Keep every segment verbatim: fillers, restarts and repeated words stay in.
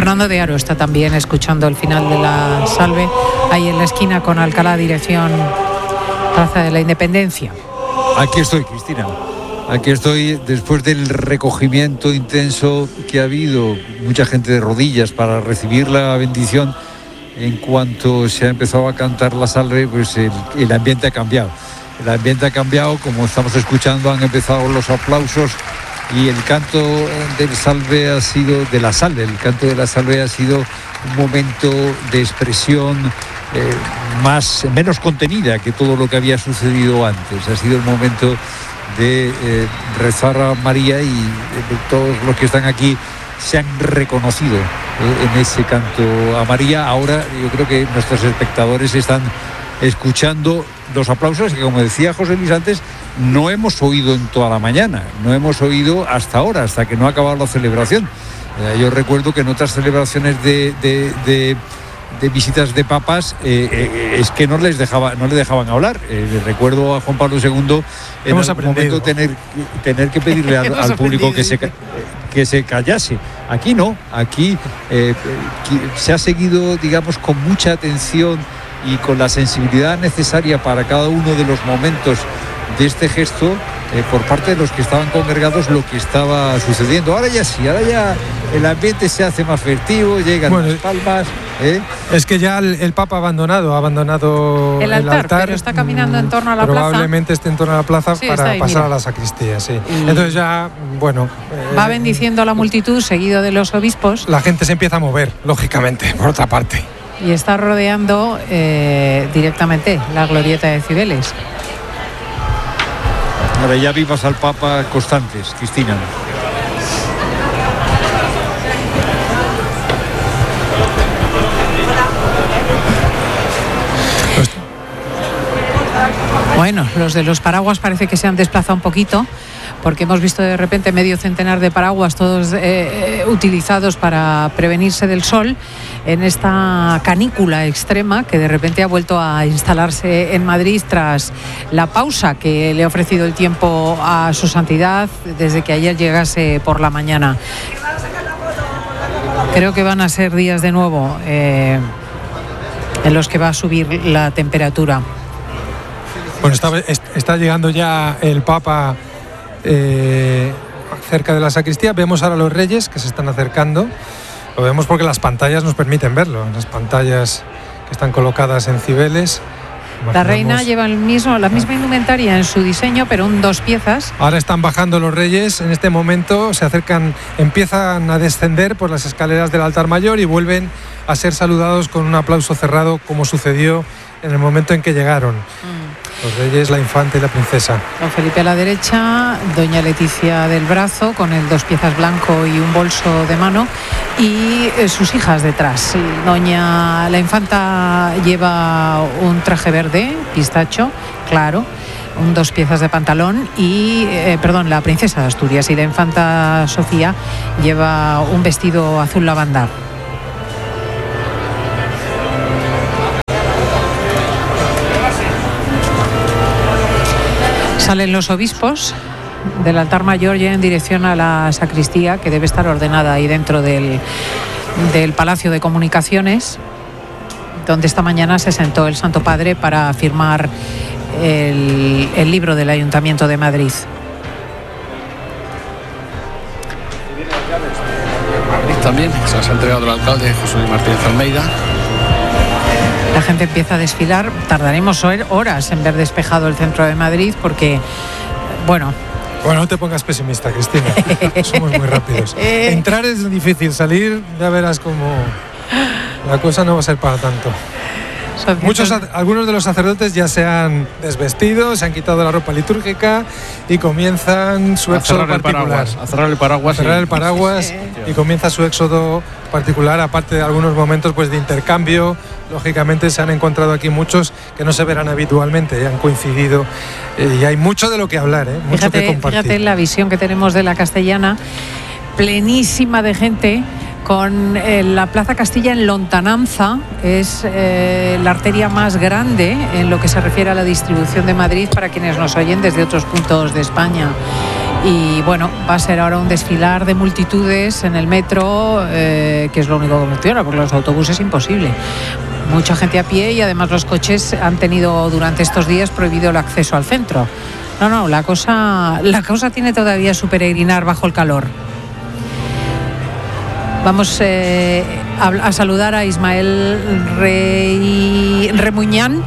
Fernando de Aro está también escuchando el final de la salve, ahí en la esquina con Alcalá, dirección Plaza de la Independencia. Aquí estoy, Cristina. Aquí estoy después del recogimiento intenso que ha habido, mucha gente de rodillas para recibir la bendición. En cuanto se ha empezado a cantar la salve, pues el, el ambiente ha cambiado. El ambiente ha cambiado, como estamos escuchando, han empezado los aplausos y el canto del salve ha sido, de la salve, el canto de la salve ha sido un momento de expresión eh, más, menos contenida que todo lo que había sucedido antes. Ha sido el momento de eh, rezar a María y eh, todos los que están aquí se han reconocido eh, en ese canto a María. Ahora yo creo que nuestros espectadores están escuchando los aplausos que, como decía José Luis antes, no hemos oído en toda la mañana, no hemos oído hasta ahora, hasta que no ha acabado la celebración. Eh, yo recuerdo que en otras celebraciones de, de, de, de visitas de papas eh, eh, es que no les dejaba, no le dejaban hablar. Eh, recuerdo a Juan Pablo segundo en hemos algún aprendido. momento tener, tener que pedirle al, al público que se, que se callase. Aquí no, aquí eh, se ha seguido, digamos, con mucha atención y con la sensibilidad necesaria para cada uno de los momentos de este gesto eh, por parte de los que estaban congregados lo que estaba sucediendo. Ahora ya sí, ahora ya el ambiente se hace más festivo, llegan bueno, las palmas. ¿eh? Es que ya el, el Papa ha abandonado, ha abandonado el altar, el altar pero está caminando en torno a la probablemente plaza. Probablemente esté en torno a la plaza sí, para ahí, pasar mira. a la sacristía, sí. Y entonces ya, bueno... Va eh, bendiciendo a la multitud, seguido de los obispos. La gente se empieza a mover, lógicamente, por otra parte. Y está rodeando eh, directamente la glorieta de Cibeles. Ahora ya vivas al Papa constantes, Cristina. Bueno, los de los paraguas parece que se han desplazado un poquito, porque hemos visto de repente medio centenar de paraguas, todos eh, utilizados para prevenirse del sol, en esta canícula extrema que de repente ha vuelto a instalarse en Madrid tras la pausa que le ha ofrecido el tiempo a su santidad desde que ayer llegase por la mañana. Creo que van a ser días de nuevo eh, en los que va a subir la temperatura. Bueno, está, está llegando ya el Papa eh, cerca de la sacristía. Vemos ahora a los reyes que se están acercando. Lo vemos porque las pantallas nos permiten verlo. Las pantallas que están colocadas en Cibeles. La reina lleva el mismo, la misma indumentaria en su diseño, pero en dos piezas. Ahora están bajando los reyes. En este momento se acercan, empiezan a descender por las escaleras del altar mayor y vuelven a ser saludados con un aplauso cerrado, como sucedió en el momento en que llegaron. Mm. Los reyes, la infanta y la princesa. Don Felipe a la derecha, doña Leticia del brazo, con el dos piezas blanco y un bolso de mano, y eh, sus hijas detrás. Doña la infanta lleva un traje verde, pistacho, claro, un dos piezas de pantalón, y, eh, perdón, la princesa de Asturias, y la infanta Sofía lleva un vestido azul lavanda. Salen los obispos del altar mayor ya en dirección a la sacristía, que debe estar ordenada ahí dentro del, del Palacio de Comunicaciones, donde esta mañana se sentó el Santo Padre para firmar el, el libro del Ayuntamiento de Madrid. También se las ha entregado el alcalde José Luis Martínez Almeida. La gente empieza a desfilar. Tardaremos horas en ver despejado el centro de Madrid porque, bueno... Bueno, no te pongas pesimista, Cristina. Somos muy rápidos. Entrar es difícil, salir ya verás como la cosa no va a ser para tanto. Muchos, algunos de los sacerdotes ya se han desvestido, se han quitado la ropa litúrgica y comienzan su éxodo particular. A cerrar el paraguas. A cerrar el paraguas sí. y comienza su éxodo particular, aparte de algunos momentos pues de intercambio. Lógicamente se han encontrado aquí muchos que no se verán habitualmente y han coincidido eh, y hay mucho de lo que hablar, ¿eh? mucho fíjate, que compartir. Fíjate la visión que tenemos de la Castellana, plenísima de gente, con eh, la Plaza Castilla en lontananza. Es eh, la arteria más grande en lo que se refiere a la distribución de Madrid para quienes nos oyen desde otros puntos de España. Y bueno, va a ser ahora un desfilar de multitudes en el metro, eh, que es lo único que funciona, porque los autobuses es imposible. Mucha gente a pie y además los coches han tenido durante estos días prohibido el acceso al centro. No, no, la cosa, la cosa tiene todavía su peregrinar bajo el calor. Vamos eh, a, a saludar a Ismael Rey, Remuñán,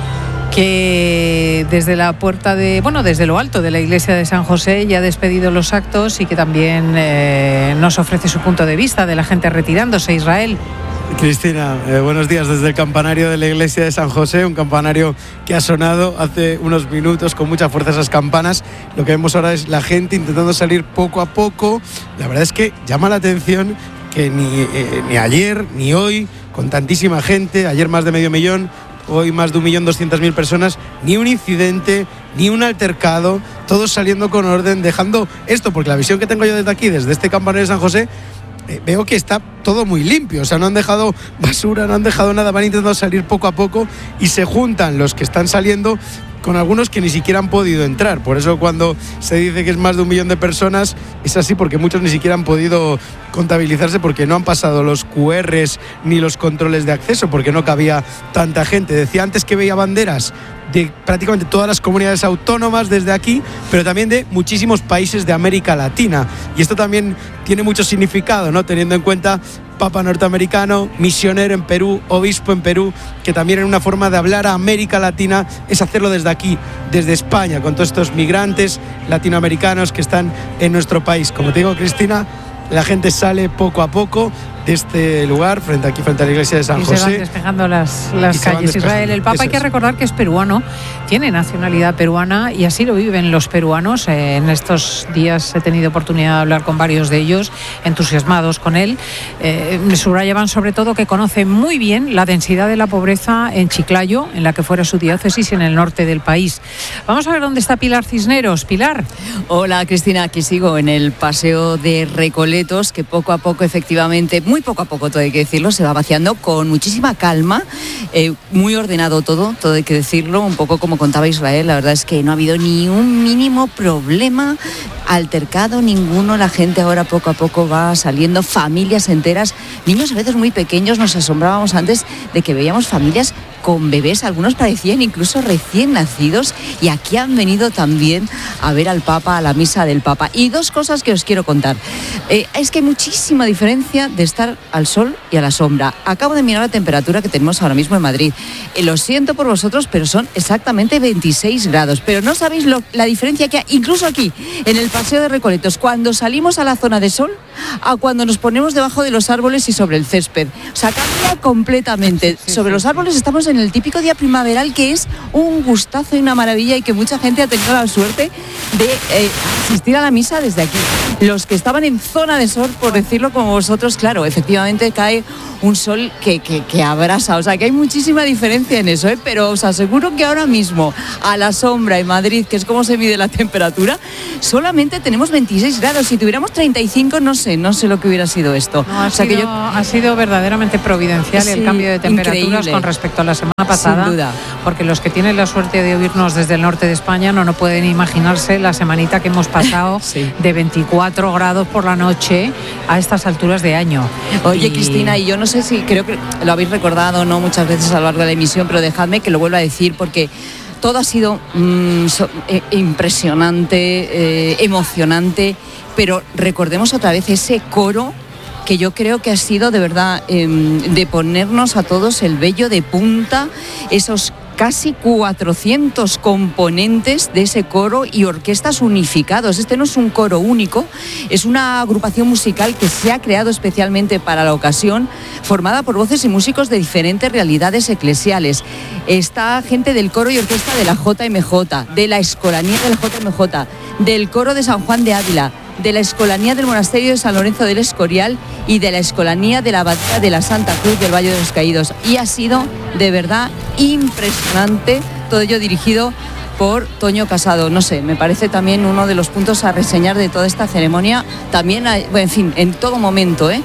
que desde la puerta de, bueno, desde lo alto de la iglesia de San José ya ha despedido los actos y que también eh, nos ofrece su punto de vista de la gente retirándose. Israel. Cristina, eh, buenos días desde el campanario de la iglesia de San José, un campanario que ha sonado hace unos minutos con mucha fuerza esas campanas. Lo que vemos ahora es la gente intentando salir poco a poco. La verdad es que llama la atención que ni, eh, ni ayer ni hoy, con tantísima gente, ayer más de medio millón, hoy más de un millón doscientas mil personas, ni un incidente, ni un altercado, todos saliendo con orden, dejando esto, porque la visión que tengo yo desde aquí, desde este campanario de San José, eh, veo que está todo muy limpio, o sea, no han dejado basura, no han dejado nada, van intentando salir poco a poco y se juntan los que están saliendo con algunos que ni siquiera han podido entrar. Por eso cuando se dice que es más de un millón de personas, es así, porque muchos ni siquiera han podido contabilizarse porque no han pasado los cu erres ni los controles de acceso, porque no cabía tanta gente. Decía antes que veía banderas de prácticamente todas las comunidades autónomas desde aquí, pero también de muchísimos países de América Latina. Y esto también tiene mucho significado, ¿no? Teniendo en cuenta Papa norteamericano, misionero en Perú, obispo en Perú, que también en una forma de hablar a América Latina es hacerlo desde aquí, desde España, con todos estos migrantes latinoamericanos que están en nuestro país. Como te digo, Cristina, la gente sale poco a poco de este lugar, frente aquí, frente a la iglesia de San y José. Se van despejando las, las calles. Israel, el Papa, Eso hay que es. recordar que es peruano, tiene nacionalidad peruana y así lo viven los peruanos. Eh, en estos días he tenido oportunidad de hablar con varios de ellos, entusiasmados con él. Eh, me subrayaban sobre todo que conoce muy bien la densidad de la pobreza en Chiclayo, en la que fuera su diócesis, en el norte del país. Vamos a ver dónde está Pilar Cisneros. Pilar. Hola, Cristina, aquí sigo en el paseo de Recoletos, que poco a poco, efectivamente, muy poco a poco, todo hay que decirlo, se va vaciando con muchísima calma, eh, muy ordenado todo, todo hay que decirlo, un poco como contaba Israel. La verdad es que no ha habido ni un mínimo problema, altercado ninguno. La gente ahora poco a poco va saliendo, familias enteras, niños a veces muy pequeños. Nos asombrábamos antes de que veíamos familias con bebés, algunos parecían incluso recién nacidos, y aquí han venido también a ver al Papa, a la misa del Papa. Y dos cosas que os quiero contar. Eh, es que hay muchísima diferencia de estar al sol y a la sombra. Acabo de mirar la temperatura que tenemos ahora mismo en Madrid. Eh, lo siento por vosotros, pero son exactamente veintiséis grados. Pero no sabéis lo, la diferencia que hay, incluso aquí, en el paseo de Recoletos, cuando salimos a la zona de sol, a cuando nos ponemos debajo de los árboles y sobre el césped. O sea, cambia completamente. Sí, sí, sobre sí, los árboles sí. Estamos en el típico día primaveral, que es un gustazo y una maravilla, y que mucha gente ha tenido la suerte de eh, asistir a la misa desde aquí. Los que estaban en zona de sol, por decirlo como vosotros, claro, efectivamente cae un sol que, que, que abrasa, o sea que hay muchísima diferencia en eso, ¿eh? Pero os aseguro que ahora mismo a la sombra en Madrid, que es como se mide la temperatura, solamente tenemos veintiséis grados. Si tuviéramos treinta y cinco, no sé, no sé lo que hubiera sido esto. No, ha, o sea sido, que yo... ha sido verdaderamente providencial, sí, el cambio de temperaturas, increíble, con respecto a la semana pasada. Sin duda. Porque los que tienen la suerte de oírnos desde el norte de España no, no pueden imaginarse la semanita que hemos pasado sí. de veinticuatro grados por la noche a estas alturas de año. Oye, y... Cristina, y yo no sé si, creo que lo habéis recordado, no muchas veces a lo largo de la emisión, pero dejadme que lo vuelva a decir, porque todo ha sido mmm, so, eh, impresionante, eh, emocionante, pero recordemos otra vez ese coro que yo creo que ha sido de verdad eh, de ponernos a todos el vello de punta, esos casi cuatrocientos componentes de ese coro y orquestas unificados. Este no es un coro único, es una agrupación musical que se ha creado especialmente para la ocasión, formada por voces y músicos de diferentes realidades eclesiales. Está gente del coro y orquesta de la J M J, de la Escolanía de la J M J, del coro de San Juan de Ávila, de la Escolanía del Monasterio de San Lorenzo del Escorial y de la Escolanía de la Abadía de la Santa Cruz del Valle de los Caídos. Y ha sido de verdad impresionante, todo ello dirigido por Toño Casado. No sé, me parece también uno de los puntos a reseñar de toda esta ceremonia. También, hay, bueno, en fin, en todo momento, ¿eh?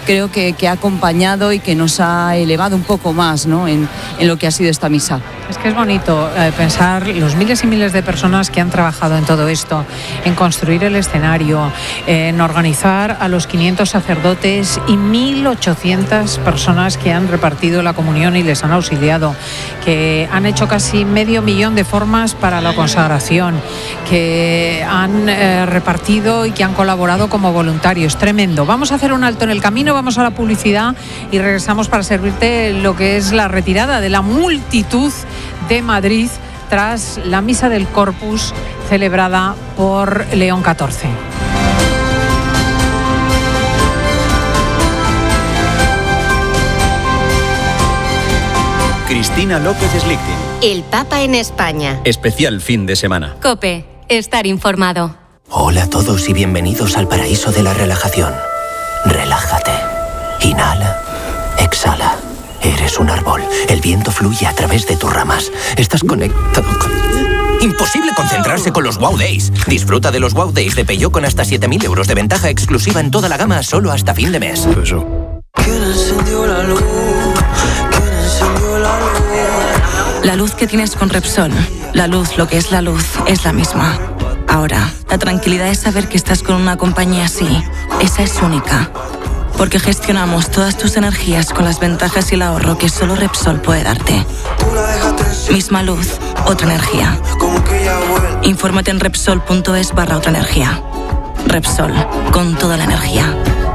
creo que, que ha acompañado y que nos ha elevado un poco más, ¿no?, en, en lo que ha sido esta misa. Es que es bonito eh, pensar los miles y miles de personas que han trabajado en todo esto, en construir el escenario, en organizar a los quinientos sacerdotes y mil ochocientas personas que han repartido la comunión y les han auxiliado, que han hecho casi medio millón de formas para la consagración, que han eh, repartido y que han colaborado como voluntarios. Tremendo. Vamos a hacer un alto en el camino, vamos a la publicidad y regresamos para servirte lo que es la retirada de la multitud de Madrid tras la misa del Corpus celebrada por León catorce. Cristina López Slichting. El Papa en España. Especial fin de semana. COPE. Estar informado. Hola a todos y bienvenidos al paraíso de la relajación. Relájate. Inhala. Exhala. Eres un árbol. El viento fluye a través de tus ramas. Estás conectado con... Imposible concentrarse con los Wow Days. Disfruta de los Wow Days de Peugeot con hasta siete mil euros de ventaja exclusiva en toda la gama solo hasta fin de mes. Peugeot. ¿Quién encendió la luz? ¿Quién encendió la luz? La luz que tienes con Repsol, la luz, lo que es la luz, es la misma. Ahora, la tranquilidad es saber que estás con una compañía así. Esa es única. Porque gestionamos todas tus energías con las ventajas y el ahorro que solo Repsol puede darte. Misma luz, otra energía. Infórmate en Repsol.es barra otra energía. Repsol, con toda la energía.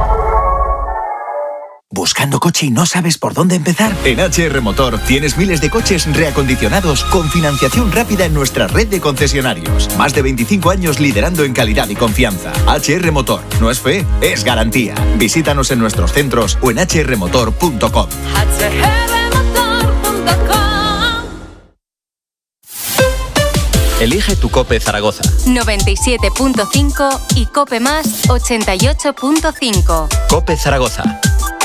¿Buscando coche y no sabes por dónde empezar? En H R Motor tienes miles de coches reacondicionados con financiación rápida en nuestra red de concesionarios. Más de veinticinco años liderando en calidad y confianza. H R Motor. No es fe, es garantía. Visítanos en nuestros centros o en h r motor punto com. h r motor punto com. Elige tu COPE Zaragoza. noventa y siete punto cinco y COPE Más ochenta y ocho punto cinco. COPE Zaragoza.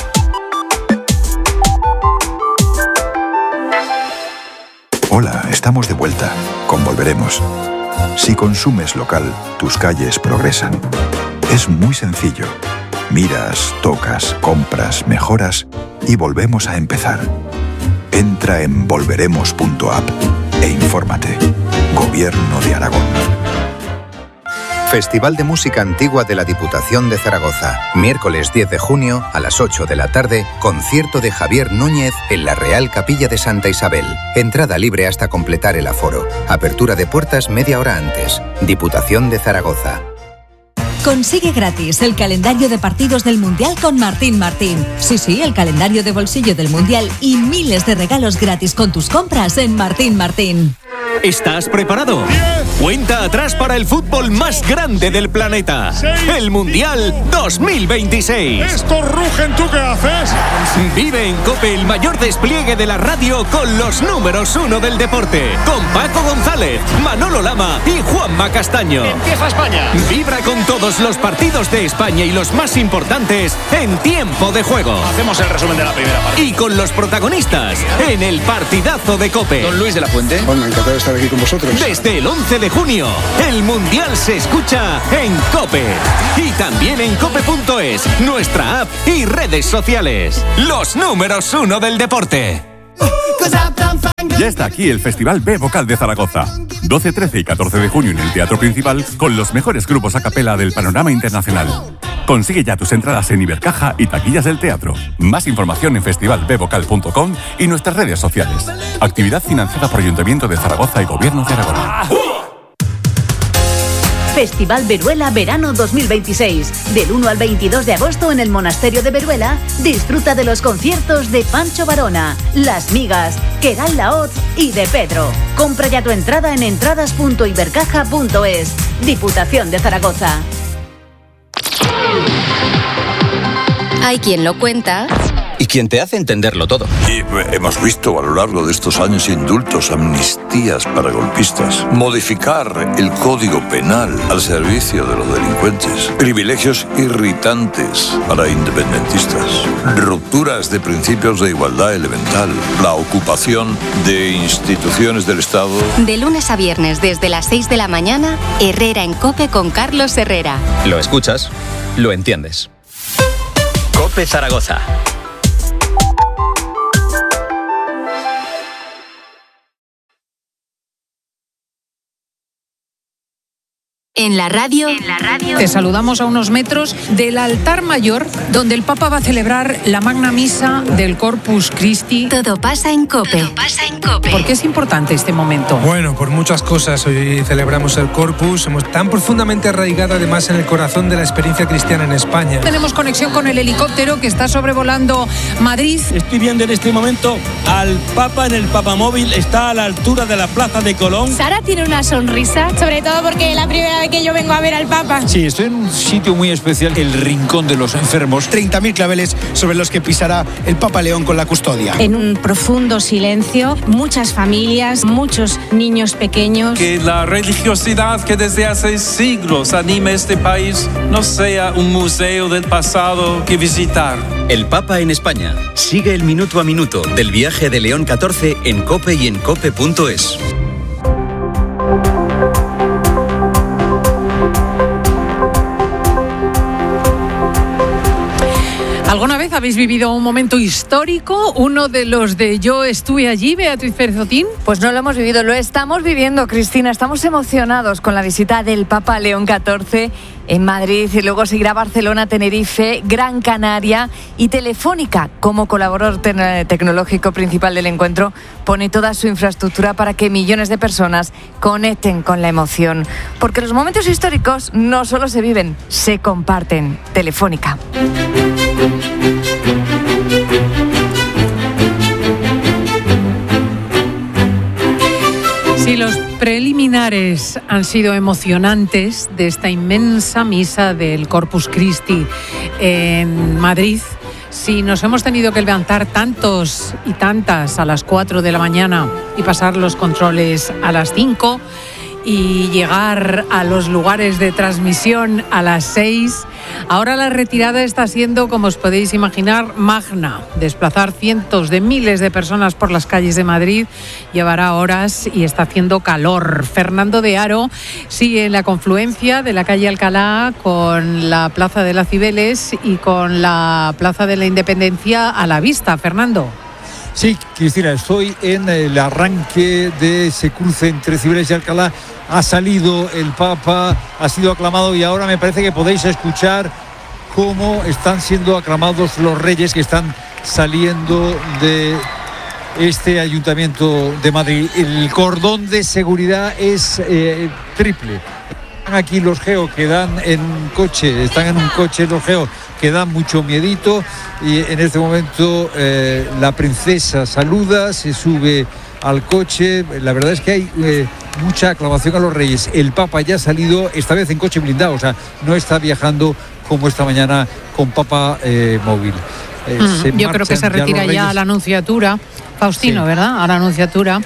Hola, estamos de vuelta. Con Volveremos. Si consumes local, tus calles progresan. Es muy sencillo. Miras, tocas, compras, mejoras y volvemos a empezar. Entra en volveremos punto app e infórmate. Gobierno de Aragón. Festival de Música Antigua de la Diputación de Zaragoza. Miércoles diez de junio a las ocho de la tarde, concierto de Javier Núñez en la Real Capilla de Santa Isabel. Entrada libre hasta completar el aforo. Apertura de puertas media hora antes. Diputación de Zaragoza. Consigue gratis el calendario de partidos del Mundial con Martín Martín. Sí, sí, el calendario de bolsillo del Mundial y miles de regalos gratis con tus compras en Martín Martín. ¿Estás preparado? Cuenta atrás para el fútbol más grande del planeta. El Mundial dos mil veintiséis. ¡Estos rugen! ¿Tú qué haces? Vive en COPE el mayor despliegue de la radio con los números uno del deporte. Con Paco González, Manolo Lama y Juanma Castaño. ¡Empieza España! Vibra con todos los partidos de España y los más importantes en tiempo de juego. Hacemos el resumen de la primera parte. Y con los protagonistas en el partidazo de COPE. Don Luis de la Fuente. Bueno, encantado de estar aquí con vosotros. Desde el once de junio, el Mundial se escucha en COPE. Y también en cope punto es, nuestra app y redes sociales. Los números uno del deporte. Ya está aquí el Festival B Vocal de Zaragoza. doce, trece y catorce de junio en el Teatro Principal con los mejores grupos a capela del panorama internacional. Consigue ya tus entradas en Ibercaja y taquillas del teatro. Más información en festival b vocal punto com y nuestras redes sociales. Actividad financiada por Ayuntamiento de Zaragoza y Gobierno de Aragón. Festival Veruela Verano dos mil veintiséis. Del uno al veintidós de agosto en el Monasterio de Veruela, disfruta de los conciertos de Pancho Varona, Las Migas, Queral Laoz y de Pedro. Compra ya tu entrada en entradas punto ibercaja punto es. Diputación de Zaragoza. Hay quien lo cuenta y quien te hace entenderlo todo. Y hemos visto a lo largo de estos años indultos, amnistías para golpistas, modificar el Código Penal al servicio de los delincuentes, privilegios irritantes para independentistas, rupturas de principios de igualdad elemental, la ocupación de instituciones del Estado. De lunes a viernes desde las seis de la mañana, Herrera en COPE con Carlos Herrera. Lo escuchas, lo entiendes. COPE Zaragoza. En la radio, en la radio. Te saludamos a unos metros del altar mayor, donde el Papa va a celebrar la Magna Misa del Corpus Christi. Todo pasa en COPE. Todo pasa en COPE. ¿Por qué es importante este momento? Bueno, por muchas cosas. Hoy celebramos el Corpus, somos tan profundamente arraigada además en el corazón de la experiencia cristiana en España. Tenemos conexión con el helicóptero que está sobrevolando Madrid. Estoy viendo en este momento al Papa en el Papamóvil, está a la altura de la Plaza de Colón. Sara tiene una sonrisa, sobre todo porque es la primera vez que yo vengo a ver al Papa. Sí, estoy en un sitio muy especial, el Rincón de los Enfermos. treinta mil claveles sobre los que pisará el Papa León con la custodia. En un profundo silencio, muchas familias, muchos niños pequeños. Que la religiosidad que desde hace siglos anima este país no sea un museo del pasado que visitar. El Papa en España. Sigue el minuto a minuto del viaje de León catorce en COPE y en cope punto es. ¿Alguna vez habéis vivido un momento histórico? Uno de los de Yo estuve allí, Beatriz Pérez Otín. Pues no lo hemos vivido, lo estamos viviendo, Cristina. Estamos emocionados con la visita del Papa León catorce en Madrid y luego seguirá Barcelona, Tenerife, Gran Canaria y Telefónica, como colaborador te- tecnológico principal del encuentro, pone toda su infraestructura para que millones de personas conecten con la emoción. Porque los momentos históricos no solo se viven, se comparten. Telefónica. Sí, los preliminares han sido emocionantes de esta inmensa misa del Corpus Christi en Madrid. Si nos hemos tenido que levantar tantos y tantas a las cuatro de la mañana y pasar los controles a las cinco y llegar a los lugares de transmisión a las seis, ahora la retirada está siendo, como os podéis imaginar, magna. Desplazar cientos de miles de personas por las calles de Madrid llevará horas y está haciendo calor. Fernando de Aro sigue en la confluencia de la calle Alcalá con la Plaza de las Cibeles y con la Plaza de la Independencia a la vista. Fernando. Sí, Cristina, estoy en el arranque de ese cruce entre Cibeles y Alcalá. Ha salido el Papa, ha sido aclamado y ahora me parece que podéis escuchar cómo están siendo aclamados los reyes que están saliendo de este Ayuntamiento de Madrid. El cordón de seguridad es eh, triple. Aquí los geos que dan en coche, están en un coche los geos que dan mucho miedito y en este momento eh, la princesa saluda, se sube al coche. La verdad es que hay eh, mucha aclamación a los reyes. El Papa ya ha salido, esta vez en coche blindado, o sea, no está viajando como esta mañana con Papa eh, móvil. Eh, mm, yo creo que se retira ya, ya a la Anunciatura, Faustino, sí. ¿Verdad? A la Anunciatura.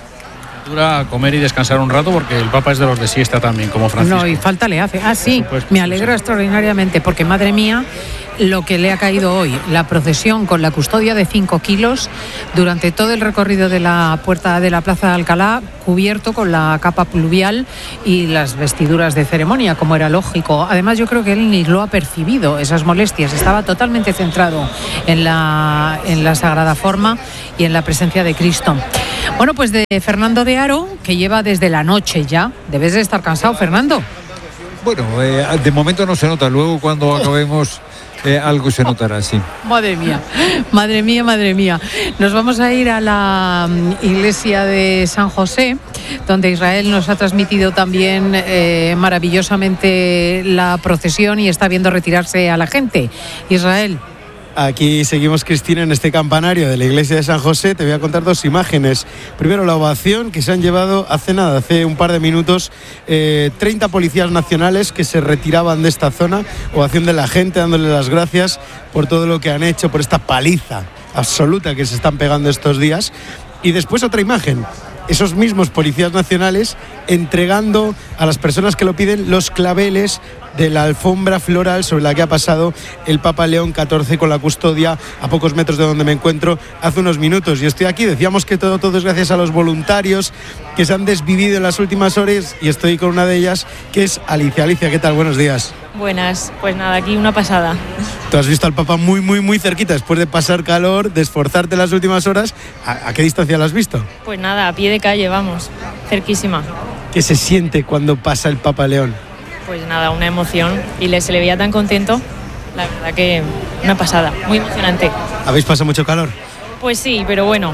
A comer y descansar un rato porque el Papa es de los de siesta también, como Francisco. No, y falta le hace. Ah, sí, supuesto, me alegra sí. extraordinariamente porque, madre mía, lo que le ha caído hoy, la procesión con la custodia de cinco kilos durante todo el recorrido de la puerta de la Plaza de Alcalá, cubierto con la capa pluvial y las vestiduras de ceremonia, como era lógico. Además, yo creo que él ni lo ha percibido, esas molestias. Estaba totalmente centrado en la, en la sagrada forma y en la presencia de Cristo. Bueno, pues de Fernando de Aro, que lleva desde la noche ya. Debes de estar cansado, Fernando. Bueno, eh, de momento no se nota. Luego cuando acabemos eh, algo se notará, sí. Madre mía, madre mía, madre mía. Nos vamos a ir a la iglesia de San José, donde Israel nos ha transmitido también eh, maravillosamente la procesión y está viendo retirarse a la gente. Israel. Aquí seguimos, Cristina, en este campanario de la iglesia de San José. Te voy a contar dos imágenes. Primero, la ovación que se han llevado hace nada, hace un par de minutos, eh, treinta policías nacionales que se retiraban de esta zona. Ovación de la gente, dándole las gracias por todo lo que han hecho, por esta paliza absoluta que se están pegando estos días. Y después otra imagen. Esos mismos policías nacionales entregando a las personas que lo piden los claveles de la alfombra floral sobre la que ha pasado el Papa León catorce con la custodia a pocos metros de donde me encuentro hace unos minutos. Y estoy aquí, decíamos que todo, todo es gracias a los voluntarios que se han desvivido en las últimas horas y estoy con una de ellas que es Alicia. Alicia, ¿qué tal? Buenos días. Buenas, pues nada, aquí una pasada. Tú has visto al Papa muy, muy, muy cerquita después de pasar calor, de esforzarte las últimas horas. ¿A, a qué distancia lo has visto? Pues nada, a pie de calle, vamos, cerquísima. ¿Qué se siente cuando pasa el Papa León? Pues nada, una emoción y le, se le veía tan contento, la verdad que una pasada, muy emocionante. ¿Habéis pasado mucho calor? Pues sí, pero bueno,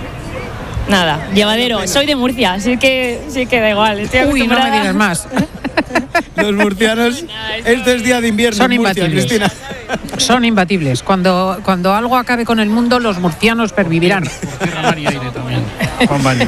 nada, llevadero, soy de Murcia, así que, sí que da igual, estoy acostumbrada. Uy, no me digas más. Los murcianos, este es día de invierno. Son en Murcia, imbatibles. Cristina. Son imbatibles. Cuando, cuando algo acabe con el mundo, los murcianos pervivirán. Juan Baño.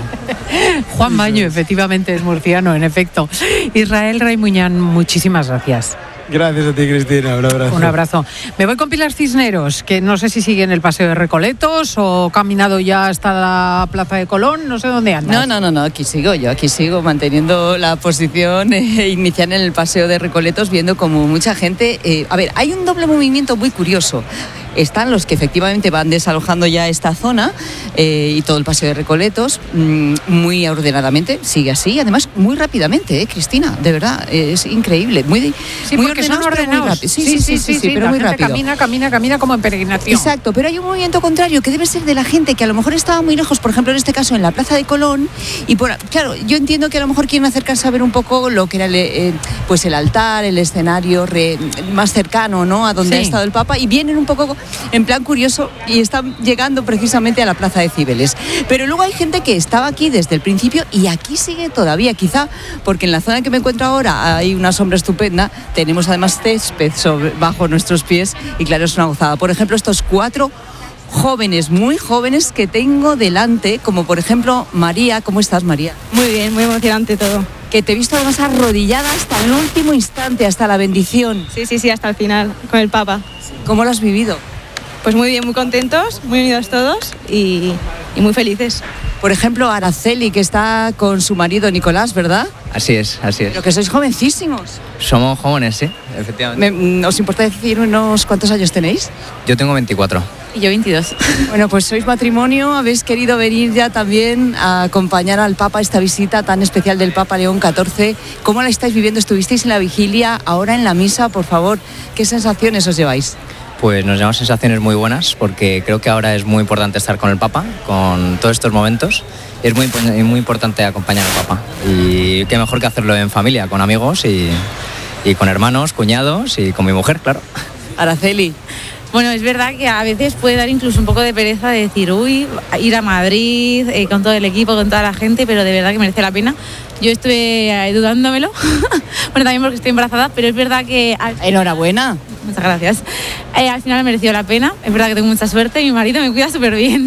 Juan Baño, efectivamente, es murciano, en efecto. Israel Raimuñán, muchísimas gracias. Gracias a ti, Cristina. Un abrazo. Un abrazo. Me voy con Pilar Cisneros, que no sé si sigue en el Paseo de Recoletos o caminado ya hasta la Plaza de Colón, no sé dónde andas. No, no, no, no, aquí sigo yo, aquí sigo manteniendo la posición eh, inicial en el Paseo de Recoletos, viendo como mucha gente... Eh, a ver, hay un doble movimiento muy curioso. Están los que efectivamente van desalojando ya esta zona eh, y todo el Paseo de Recoletos mmm, muy ordenadamente, sigue así, además muy rápidamente, ¿eh, Cristina? De verdad, eh, es increíble, muy, sí, muy porque ordenados, son ordenados. Sí, sí, sí, sí, sí, sí, pero la muy gente rápido. Camina, camina, camina como en peregrinación. Exacto, pero hay un movimiento contrario que debe ser de la gente que a lo mejor estaba muy lejos, por ejemplo en este caso en la Plaza de Colón, y por, claro, yo entiendo que a lo mejor quieren acercarse a ver un poco lo que era el, eh, pues el altar, el escenario re, más cercano, ¿no?, a donde sí. ha estado el Papa, y vienen un poco en plan curioso y están llegando precisamente a la Plaza de Cibeles. Pero luego hay gente que estaba aquí desde el principio y aquí sigue todavía, quizá porque en la zona en que me encuentro ahora hay una sombra estupenda, tenemos además césped sobre, bajo nuestros pies y claro, es una gozada. Por ejemplo, estos cuatro jóvenes, muy jóvenes que tengo delante, como por ejemplo María. ¿Cómo estás, María? Muy bien, muy emocionante todo. Que te he visto además arrodillada hasta el último instante, hasta la bendición. Sí, sí, sí, hasta el final, con el Papa. ¿Cómo lo has vivido? Pues muy bien, muy contentos, muy unidos todos y, y muy felices. Por ejemplo, Araceli, que está con su marido Nicolás, ¿verdad? Así es, así es. Pero que sois jovencísimos. Somos jóvenes, sí, efectivamente. Me, ¿Os importa decir unos cuántos años tenéis? Yo tengo veinticuatro. Y yo veintidós. Bueno, pues sois matrimonio, habéis querido venir ya también a acompañar al Papa, esta visita tan especial del Papa León catorce. ¿Cómo la estáis viviendo? ¿Estuvisteis en la vigilia, ahora en la misa? Por favor, ¿qué sensaciones os lleváis? Pues nos llevamos sensaciones muy buenas porque creo que ahora es muy importante estar con el Papa, con todos estos momentos. Es muy, muy importante acompañar al Papa y qué mejor que hacerlo en familia, con amigos y, y con hermanos, cuñados y con mi mujer, claro. Araceli. Bueno, es verdad que a veces puede dar incluso un poco de pereza de decir, uy, ir a Madrid eh, con todo el equipo, con toda la gente, pero de verdad que merece la pena. Yo estuve eh, dudándomelo, bueno, también porque estoy embarazada, pero es verdad que... Al... Enhorabuena. Muchas gracias. Eh, al final me mereció la pena, es verdad que tengo mucha suerte, mi marido me cuida súper bien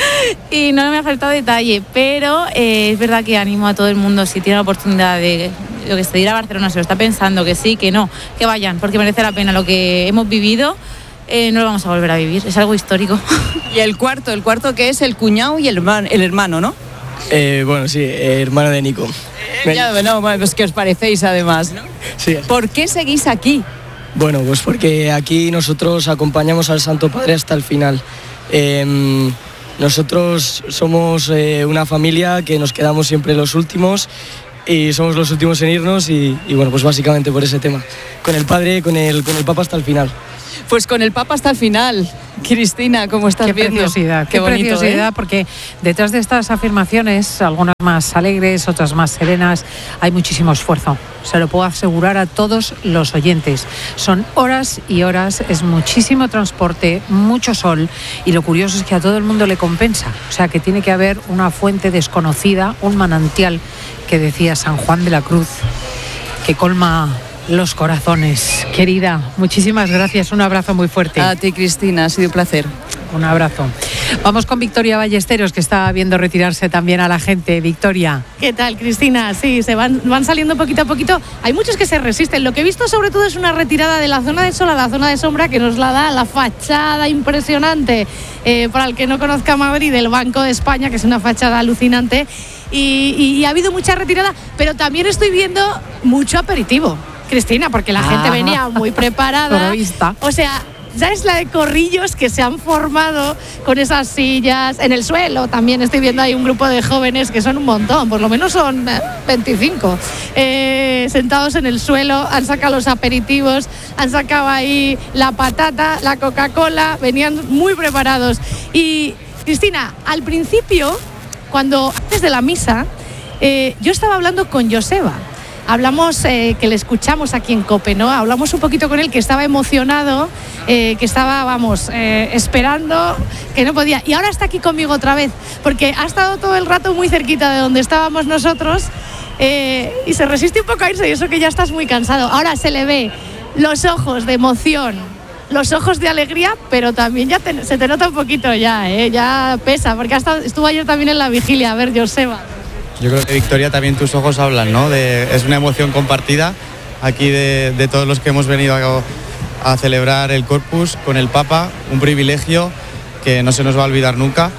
y no me ha faltado detalle, pero eh, es verdad que animo a todo el mundo, si tiene la oportunidad de... lo que se ir a Barcelona, se lo está pensando, que sí, que no, que vayan, porque merece la pena lo que hemos vivido. Eh, no lo vamos a volver a vivir, es algo histórico. Y el cuarto, el cuarto que es el cuñado y el, hermano, el hermano, ¿no? Eh, bueno, sí, eh, hermano de Nico. Eh, ya, bueno, pues que os parecéis además, ¿no? Sí. ¿Por qué seguís aquí? Bueno, pues porque aquí nosotros acompañamos al Santo Padre hasta el final. Eh, nosotros somos eh, una familia que nos quedamos siempre los últimos y somos los últimos en irnos y, y bueno, pues básicamente por ese tema. Con el Padre, con el, con el Papa hasta el final. Pues con el Papa hasta el final. Cristina, ¿cómo estás qué viendo? Preciosidad, qué, qué bonito, preciosidad, ¿eh? Porque detrás de estas afirmaciones, algunas más alegres, otras más serenas, hay muchísimo esfuerzo. Se lo puedo asegurar a todos los oyentes. Son horas y horas, es muchísimo transporte, mucho sol, y lo curioso es que a todo el mundo le compensa. O sea, que tiene que haber una fuente desconocida, un manantial, que decía San Juan de la Cruz, que colma los corazones. Querida, muchísimas gracias, un abrazo muy fuerte. A ti, Cristina, ha sido un placer. Un abrazo. Vamos con Victoria Ballesteros, que está viendo retirarse también a la gente. Victoria. ¿Qué tal, Cristina? Sí, se van, van saliendo poquito a poquito. Hay muchos que se resisten. Lo que he visto sobre todo es una retirada de la zona de sol a la zona de sombra que nos la da la fachada impresionante. Eh, para el que no conozca Madrid, el Banco de España, que es una fachada alucinante. Y, y, y ha habido mucha retirada, pero también estoy viendo mucho aperitivo, Cristina, porque la ah, gente venía muy preparada. O sea, ¿sabes la de corrillos que se han formado con esas sillas en el suelo? También estoy viendo ahí un grupo de jóvenes que son un montón, por lo menos son veinticinco, eh, sentados en el suelo, han sacado los aperitivos, han sacado ahí la patata, la Coca-Cola, venían muy preparados. Y Cristina, al principio, cuando antes de la misa, eh, yo estaba hablando con Joseba. Hablamos, eh, que le escuchamos aquí en COPE, ¿no? Hablamos un poquito con él, que estaba emocionado, eh, que estaba, vamos, eh, esperando, que no podía. Y ahora está aquí conmigo otra vez, porque ha estado todo el rato muy cerquita de donde estábamos nosotros, eh, y se resiste un poco a irse, y eso que ya estás muy cansado. Ahora se le ve los ojos de emoción, los ojos de alegría, pero también ya te, se te nota un poquito ya, ¿eh? Ya pesa, porque ha estado, estuvo ayer también en la vigilia. A ver, Joseba. Yo creo que, Victoria, también tus ojos hablan, ¿no? De, es una emoción compartida aquí de, de todos los que hemos venido a, a celebrar el Corpus con el Papa, un privilegio que no se nos va a olvidar nunca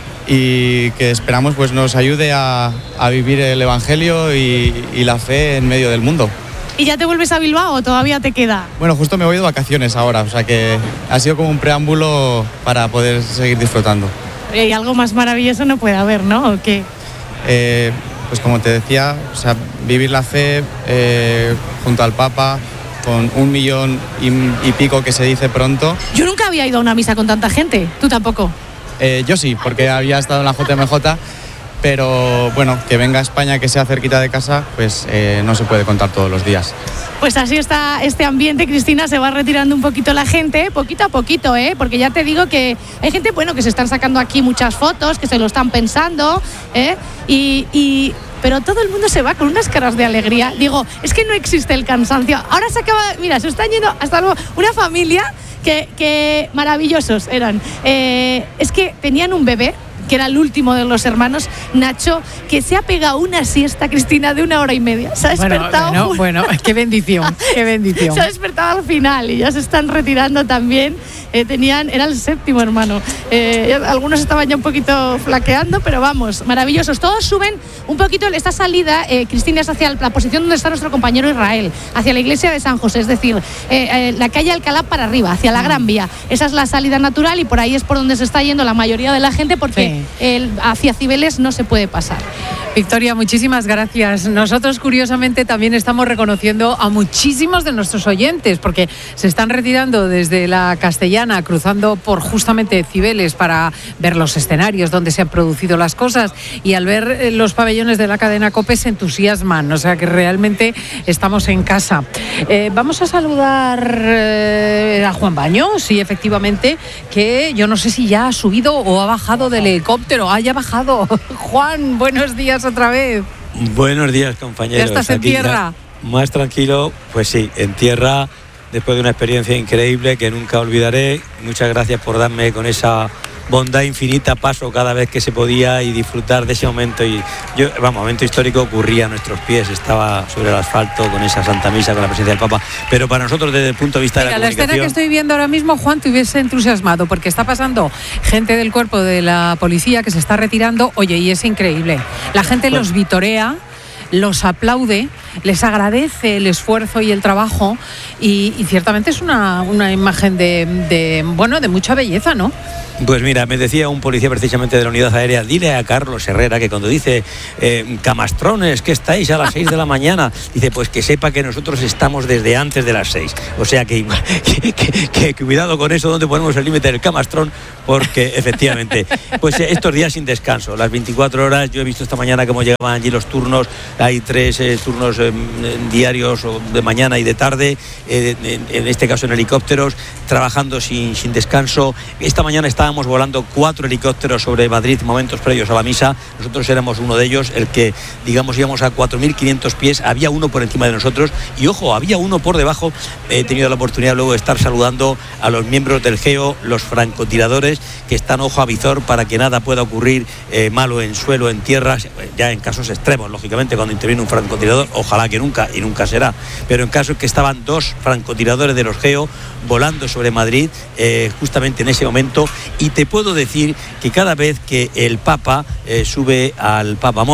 y que esperamos pues nos ayude a, a vivir el Evangelio y, y la fe en medio del mundo. ¿Y ya te vuelves a Bilbao o todavía te queda? Bueno, justo me voy de vacaciones ahora, o sea que ha sido como un preámbulo para poder seguir disfrutando. Y algo más maravilloso no puede haber, ¿no? ¿O qué? Eh, pues como te decía, o sea, vivir la fe eh, junto al Papa, con un millón y, y pico que se dice pronto. Yo nunca había ido a una misa con tanta gente, tú tampoco. Eh, yo sí, porque había estado en la J M J, pero bueno, que venga a España, que sea cerquita de casa, pues eh, no se puede contar todos los días. Pues así está este ambiente, Cristina, se va retirando un poquito la gente, poquito a poquito, ¿eh? Porque ya te digo que hay gente, bueno, que se están sacando aquí muchas fotos, que se lo están pensando, ¿eh? Y, y, pero todo el mundo se va con unas caras de alegría. Digo, es que no existe el cansancio. Ahora se acaba, mira, se están yendo hasta luego. Una familia que, que maravillosos eran. Eh, es que tenían un bebé, que era el último de los hermanos, Nacho, que se ha pegado una siesta, Cristina, de una hora y media. Se ha despertado. Bueno, bueno, bueno, qué bendición, qué bendición. Se ha despertado al final y ya se están retirando también. Eh, tenían, era el séptimo hermano. Eh, algunos estaban ya un poquito flaqueando, pero vamos, maravillosos. Todos suben un poquito. Esta salida, eh, Cristina, es hacia la posición donde está nuestro compañero Israel, hacia la iglesia de San José, es decir, eh, eh, la calle Alcalá para arriba, hacia la Gran Vía. Esa es la salida natural y por ahí es por donde se está yendo la mayoría de la gente, porque sí. El, hacia Cibeles no se puede pasar. Victoria, muchísimas gracias. Nosotros, curiosamente, también estamos reconociendo a muchísimos de nuestros oyentes, porque se están retirando desde la Castellana, cruzando por justamente Cibeles para ver los escenarios donde se han producido las cosas, y al ver los pabellones de la cadena COPE se entusiasman, o sea que realmente estamos en casa. Eh, vamos a saludar eh, a Juan Baño, sí, efectivamente, que yo no sé si ya ha subido o ha bajado del helicóptero. Haya bajado. Juan, buenos días otra vez. Buenos días, compañeros. ¿Ya estás en Aquí tierra? Ya, más tranquilo, pues sí, en tierra, después de una experiencia increíble que nunca olvidaré. Muchas gracias por darme con esa bondad infinita paso cada vez que se podía y disfrutar de ese momento. Y yo, vamos, momento histórico ocurría a nuestros pies, estaba sobre el asfalto con esa Santa Misa, con la presencia del Papa, pero para nosotros desde el punto de vista Mira, de la comunicación... la escena que estoy viendo ahora mismo, Juan, te hubiese entusiasmado, porque está pasando gente del cuerpo de la policía que se está retirando, oye, y es increíble. La gente bueno. los vitorea, los aplaude, les agradece el esfuerzo y el trabajo, y, y ciertamente es una, una imagen de, de, bueno, de mucha belleza, ¿no? Pues mira, me decía un policía precisamente de la unidad aérea, dile a Carlos Herrera que cuando dice eh, camastrones, que estáis a las seis de la mañana, dice, pues que sepa que nosotros estamos desde antes de las seis. O sea que, que, que, que cuidado con eso, donde ponemos el límite del camastrón, porque efectivamente, pues eh, estos días sin descanso, las veinticuatro horas, yo he visto esta mañana cómo llegaban allí los turnos, hay tres eh, turnos eh, diarios de mañana y de tarde, eh, en, en este caso en helicópteros, trabajando sin, sin descanso. Esta mañana está Estábamos volando cuatro helicópteros sobre Madrid momentos previos a la misa. Nosotros éramos uno de ellos, el que, digamos, íbamos a cuatro mil quinientos pies. Había uno por encima de nosotros y, ojo, había uno por debajo. He tenido la oportunidad luego de estar saludando a los miembros del GEO, los francotiradores, que están ojo a visor para que nada pueda ocurrir eh, malo en suelo, en tierra, ya en casos extremos, lógicamente, cuando interviene un francotirador. Ojalá que nunca, y nunca será. Pero en caso que estaban dos francotiradores de los GEO volando sobre Madrid, eh, justamente en ese momento. Y te puedo decir que cada vez que el Papa eh, sube al Papa móvil,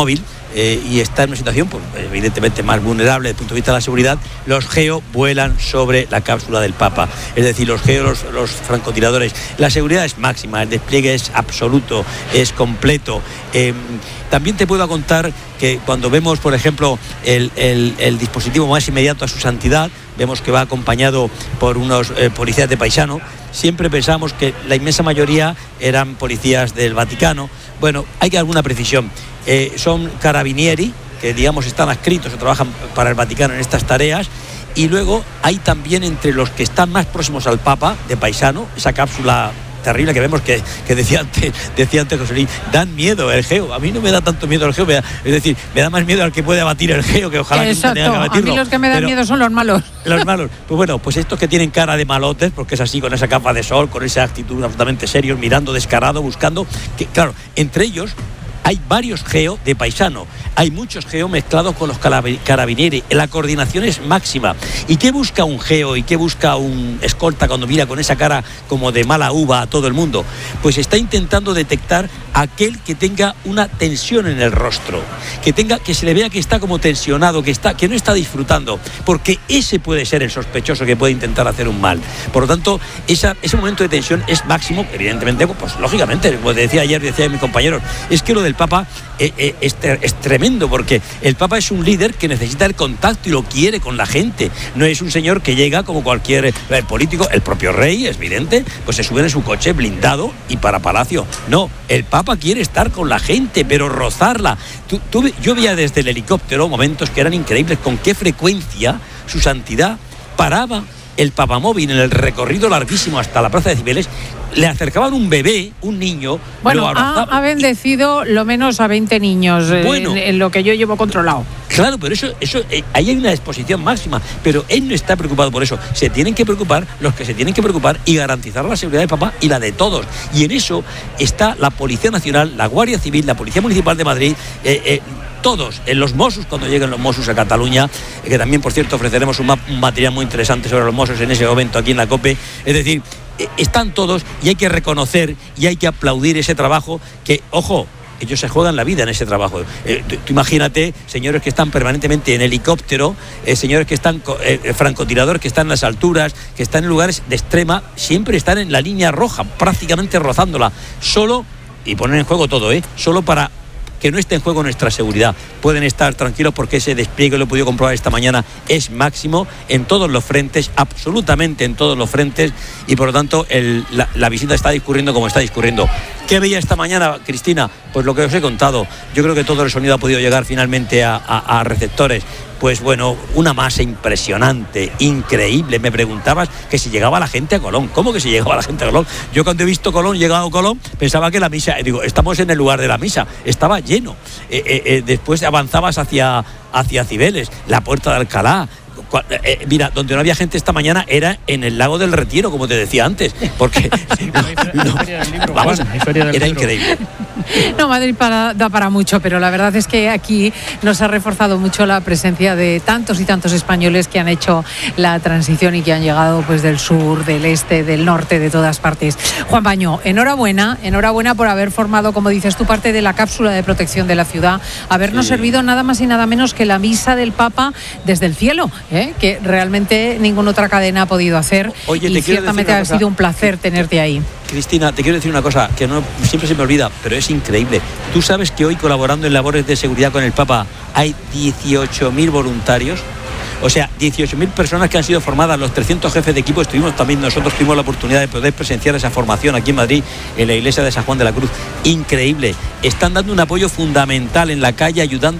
eh, y está en una situación pues, evidentemente más vulnerable desde el punto de vista de la seguridad, los Geo vuelan sobre la cápsula del Papa. Es decir, los Geo, los, los francotiradores, la seguridad es máxima, el despliegue es absoluto, es completo. Eh, también te puedo contar que cuando vemos, por ejemplo, el, el, el dispositivo más inmediato a su santidad, vemos que va acompañado por unos eh, policías de paisano. Siempre pensamos que la inmensa mayoría eran policías del Vaticano. Bueno, hay que alguna precisión. Eh, son carabinieri, que digamos están adscritos o trabajan para el Vaticano en estas tareas. Y luego hay también entre los que están más próximos al Papa, de paisano, esa cápsula terrible que vemos que, que decía antes, decía antes José Luis, dan miedo el Geo. A mí no me da tanto miedo el Geo, me da, es decir, me da más miedo al que puede abatir el Geo, que ojalá Exacto. que nunca tenga que abatirlo. A mí los que me dan Pero, miedo son los malos. Los malos. Pues bueno, pues estos que tienen cara de malotes, porque es así, con esa capa de sol, con esa actitud absolutamente serios, mirando descarado, buscando, que claro, entre ellos hay varios Geo de paisano, hay muchos Geo mezclados con los carabinieri, la coordinación es máxima. ¿Y qué busca un Geo y qué busca un escolta cuando mira con esa cara como de mala uva a todo el mundo? Pues está intentando detectar aquel que tenga una tensión en el rostro, que tenga, que se le vea que está como tensionado, que está, que no está disfrutando, porque ese puede ser el sospechoso que puede intentar hacer un mal. Por lo tanto, esa, ese momento de tensión es máximo, evidentemente, pues lógicamente, como decía ayer, decía mi compañero, es que lo del Papa eh, eh, es, es tremendo, porque el Papa es un líder que necesita el contacto y lo quiere con la gente. No es un señor que llega como cualquier eh, político, el propio rey, es evidente, pues se sube en su coche blindado y para palacio. No, el Papa quiere estar con la gente, pero rozarla. Tú, tú, yo veía desde el helicóptero momentos que eran increíbles, con qué frecuencia su santidad paraba el papamóvil en el recorrido larguísimo hasta la plaza de Cibeles, le acercaban un bebé, un niño, bueno, lo ha, ha bendecido lo menos a veinte niños bueno, en, en lo que yo llevo controlado. Claro, pero eso, eso eh, ahí hay una exposición máxima, pero él no está preocupado por eso. Se tienen que preocupar los que se tienen que preocupar y garantizar la seguridad del Papa y la de todos. Y en eso está la Policía Nacional, la Guardia Civil, la Policía Municipal de Madrid, eh, eh, todos, en los Mossos, cuando lleguen los Mossos a Cataluña, que también, por cierto, ofreceremos un, un material muy interesante sobre los Mossos en ese momento aquí en la COPE. Es decir, eh, están todos y hay que reconocer y hay que aplaudir ese trabajo que, ojo, ellos se juegan la vida en ese trabajo. Eh, tú, tú imagínate, señores que están permanentemente en helicóptero, eh, señores que están, eh, francotiradores que están en las alturas, que están en lugares de extrema, siempre están en la línea roja, prácticamente rozándola, solo, y ponen en juego todo, ¿eh? Solo para que no esté en juego nuestra seguridad. Pueden estar tranquilos porque ese despliegue, lo he podido comprobar esta mañana, es máximo en todos los frentes, absolutamente en todos los frentes, y por lo tanto el, la, la visita está discurriendo como está discurriendo. ¿Qué veía esta mañana, Cristina? Pues lo que os he contado. Yo creo que todo el sonido ha podido llegar finalmente a, a, a receptores. Pues bueno, una masa impresionante, increíble. Me preguntabas que si llegaba la gente a Colón. ¿Cómo que si llegaba la gente a Colón? Yo cuando he visto Colón, llegado a Colón, pensaba que la misa, digo, estamos en el lugar de la misa, estaba lleno. Eh, eh, eh, después avanzabas hacia, hacia Cibeles, la Puerta de Alcalá. Eh, mira, donde no había gente esta mañana era en el Lago del Retiro, como te decía antes, porque no, no, vamos, era increíble. No, Madrid para, da para mucho, pero la verdad es que aquí nos ha reforzado mucho la presencia de tantos y tantos españoles que han hecho la transición y que han llegado pues del sur, del este, del norte, de todas partes. Juan Baño, enhorabuena, enhorabuena por haber formado, como dices tú, parte de la cápsula de protección de la ciudad, habernos sí. servido nada más y nada menos que la misa del Papa desde el cielo, ¿eh? Que realmente ninguna otra cadena ha podido hacer. Oye, y te ciertamente ha sido un placer tenerte ahí. Cristina, te quiero decir una cosa que no siempre se me olvida, pero es increíble. Tú sabes que hoy, colaborando en labores de seguridad con el Papa, hay dieciocho mil voluntarios. O sea, dieciocho mil personas que han sido formadas, los trescientos jefes de equipo. Estuvimos también, nosotros tuvimos la oportunidad de poder presenciar esa formación aquí en Madrid, en la iglesia de San Juan de la Cruz. Increíble. Están dando un apoyo fundamental en la calle, ayudando